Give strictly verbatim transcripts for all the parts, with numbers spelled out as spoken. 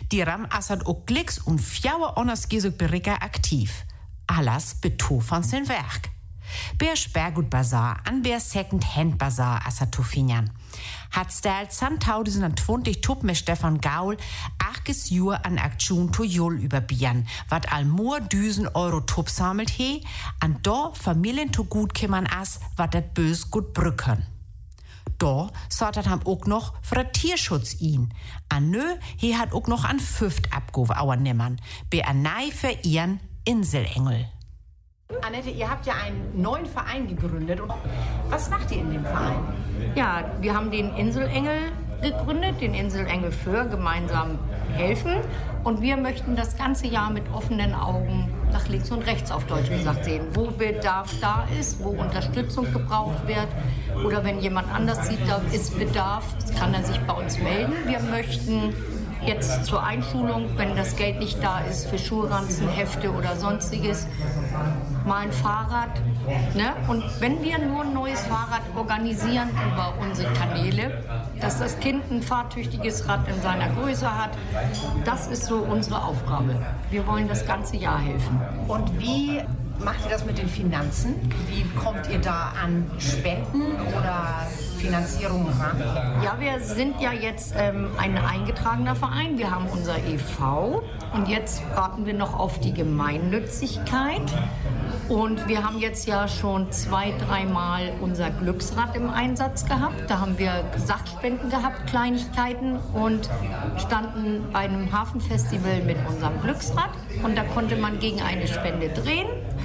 Die Ram assert auch Glicks und fjouwer anders gesug Bericker aktiv. Alles beto von sein Werk. Ber Sperrgut Bazar an Ber Second Hand Bazar assatufinian. Hat stel zweitausendzwanzig Tup mit Stefan Gaul aches Jur an Aktion to Jul überbieren, wat all more düsen Euro Tup sammelt he, an do Familien to gut kümmern as, wat dat bös gut brücken. Da sortet ham auch noch für Tierschutz ihn. An nö, he hat auch noch an Füft abgove auer nimmern, be an nei für ihren Inselengel. Annette, ihr habt ja einen neuen Verein gegründet. Und was macht ihr in dem Verein? Ja, wir haben den Inselengel gegründet, den Inselengel für gemeinsam helfen. Und wir möchten das ganze Jahr mit offenen Augen nach links und rechts auf Deutsch gesagt sehen, wo Bedarf da ist, wo Unterstützung gebraucht wird. Oder wenn jemand anders sieht, da ist Bedarf, kann er sich bei uns melden. Wir möchten jetzt zur Einschulung, wenn das Geld nicht da ist für Schulranzen, Hefte oder sonstiges, mal ein Fahrrad. Ne? Und wenn wir nur ein neues Fahrrad organisieren über unsere Kanäle, dass das Kind ein fahrtüchtiges Rad in seiner Größe hat, das ist so unsere Aufgabe. Wir wollen das ganze Jahr helfen. Und wie macht ihr das mit den Finanzen? Wie kommt ihr da an Spenden oder Finanzierung ran? Ja, wir sind ja jetzt ähm, ein eingetragener Verein. Wir haben unser E V und jetzt warten wir noch auf die Gemeinnützigkeit. Und wir haben jetzt ja schon zwei, dreimal unser Glücksrad im Einsatz gehabt. Da haben wir Sachspenden gehabt, Kleinigkeiten, und standen bei einem Hafenfestival mit unserem Glücksrad. Und da konnte man gegen eine Spende drehen.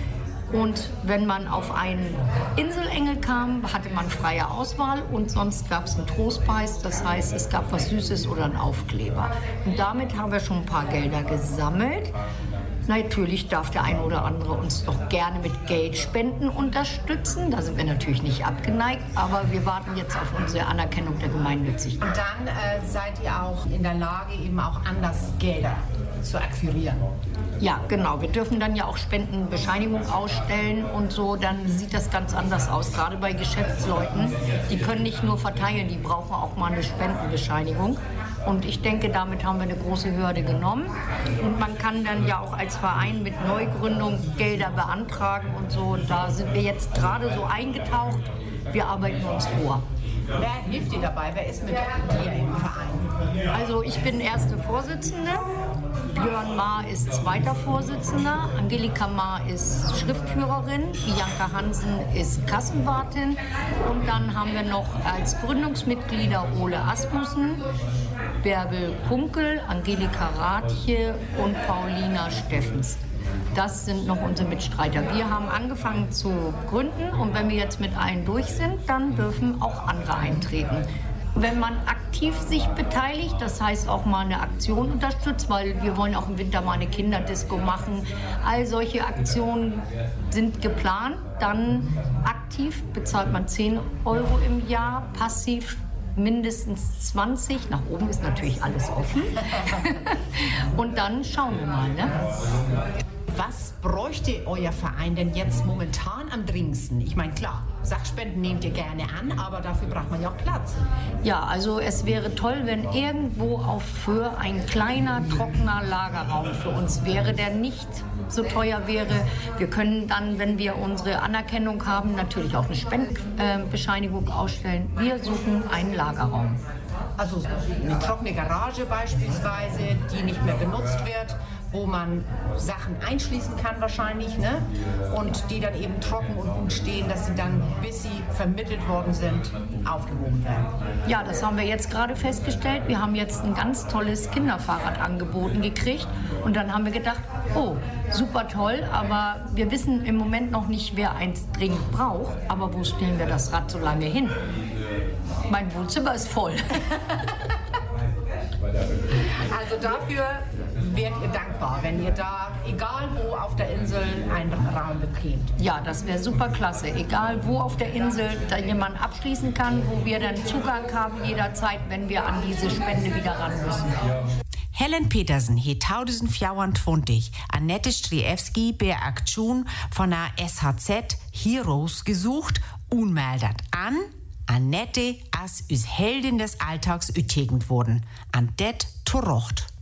Und wenn man auf einen Inselengel kam, hatte man freie Auswahl und sonst gab es einen Trostpreis. Das heißt, es gab was Süßes oder einen Aufkleber. Und damit haben wir schon ein paar Gelder gesammelt. Natürlich darf der eine oder andere uns doch gerne mit Geldspenden unterstützen. Da sind wir natürlich nicht abgeneigt, aber wir warten jetzt auf unsere Anerkennung der Gemeinnützigkeit. Und dann äh, seid ihr auch in der Lage, eben auch anders Gelder zu akquirieren. Ja, genau. Wir dürfen dann ja auch Spendenbescheinigung ausstellen und so. Dann sieht das ganz anders aus. Gerade bei Geschäftsleuten, die können nicht nur verteilen, die brauchen auch mal eine Spendenbescheinigung. Und ich denke, damit haben wir eine große Hürde genommen. Und man kann dann ja auch als Verein mit Neugründung Gelder beantragen und so. Und da sind wir jetzt gerade so eingetaucht. Wir arbeiten uns vor. Wer hilft dir dabei? Wer ist mit dir im Verein? Also ich bin erste Vorsitzende. Björn Maar ist zweiter Vorsitzender, Angelika Maar ist Schriftführerin, Bianca Hansen ist Kassenwartin und dann haben wir noch als Gründungsmitglieder Ole Asmussen, Bärbel Kunkel, Angelika Rathje und Paulina Steffens. Das sind noch unsere Mitstreiter. Wir haben angefangen zu gründen und wenn wir jetzt mit allen durch sind, dann dürfen auch andere eintreten. Wenn man aktiv sich beteiligt, das heißt auch mal eine Aktion unterstützt, weil wir wollen auch im Winter mal eine Kinderdisco machen. All solche Aktionen sind geplant. Dann aktiv bezahlt man zehn Euro im Jahr, passiv mindestens zwanzig. Nach oben ist natürlich alles offen. Und dann schauen wir mal, ne? Was bräuchte euer Verein denn jetzt momentan am dringendsten? Ich meine, klar, Sachspenden nehmt ihr gerne an, aber dafür braucht man ja auch Platz. Ja, also es wäre toll, wenn irgendwo auf Föhr ein kleiner, trockener Lagerraum für uns wäre, der nicht so teuer wäre. Wir können dann, wenn wir unsere Anerkennung haben, natürlich auch eine Spendenbescheinigung ausstellen. Wir suchen einen Lagerraum. Also eine trockene Garage beispielsweise, die nicht mehr benutzt wird, wo man Sachen einschließen kann wahrscheinlich, ne? Und die dann eben trocken und gut stehen, dass sie dann, bis sie vermittelt worden sind, aufgehoben werden. Ja, das haben wir jetzt gerade festgestellt. Wir haben jetzt ein ganz tolles Kinderfahrrad angeboten gekriegt und dann haben wir gedacht, oh, super toll, aber wir wissen im Moment noch nicht, wer eins dringend braucht, aber wo stellen wir das Rad so lange hin? Mein Wohnzimmer ist voll. Also dafür werdet ihr dankbar, wenn ihr da, egal wo auf der Insel, einen Raum bekämt. Ja, das wäre super klasse. Egal wo auf der Insel da jemand abschließen kann, wo wir dann Zugang haben jederzeit, wenn wir an diese Spende wieder ran müssen. Helen Petersen hat zweitausendvierundzwanzig Annette Striewski bei Aktion von der S H Z Heroes gesucht und meldet an, Annette als us Heldin des Alltags ütigend wurden. An det Torocht.